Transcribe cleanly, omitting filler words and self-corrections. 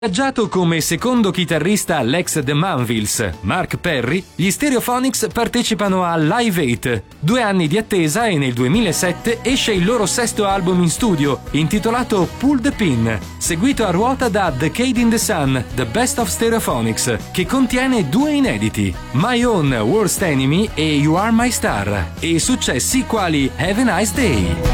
Ingaggiato come secondo chitarrista all'ex The Manvilles, Mark Perry, gli Stereophonics partecipano a Live 8. 2 anni di attesa e nel 2007 esce il loro sesto album in studio, intitolato Pull the Pin, seguito a ruota da Decade in the Sun, The Best of Stereophonics, che contiene 2 inediti, My Own Worst Enemy e You Are My Star, e successi quali Have a Nice Day.